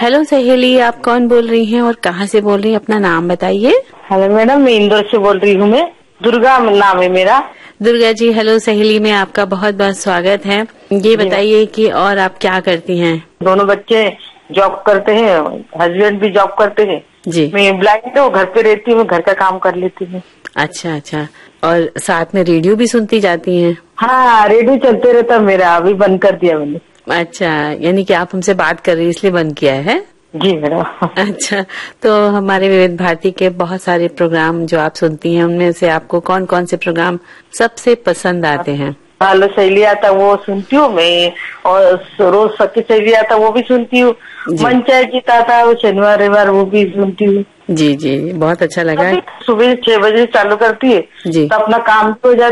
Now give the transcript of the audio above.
Hello सहेली, आप कौन बोल रही हैं और कहाँ से बोल रही हैं? अपना नाम बताइए। हेलो मैडम, मैं इंदौर से बोल रही हूँ। मैं दुर्गा नाम है मेरा। दुर्गा जी, हेलो सहेली में आपका बहुत बहुत स्वागत है। ये बताइए कि और आप क्या करती हैं? दोनों बच्चे जॉब करते हैं, हस्बैंड भी जॉब करते हैं जी। मैं ब्लाइंड हूँ, घर पे रहती हूँ, घर का काम कर लेती हूँ। अच्छा अच्छा, और साथ में रेडियो भी सुनती जाती हैं? हाँ, रेडियो चलते रहता मेरा, अभी बंद कर दिया मैंने। अच्छा, यानी कि आप हमसे बात कर रही इसलिए बंद किया है? जी मैडम। अच्छा, तो हमारे विविध भारती के बहुत सारे प्रोग्राम जो आप सुनती हैं, उनमें से आपको कौन कौन से प्रोग्राम सबसे पसंद आते हैं? हेलो सहेली आता वो सुनती हूँ मैं, और रोज सखी सहेली आता वो भी सुनती हूँ। मन चाहे जीता था वो शनिवार रविवार वो भी सुनती हूँ। जी जी, बहुत अच्छा लगा। सुबह 6 बजे चालू करती है जी। तो अपना काम तो हो जाता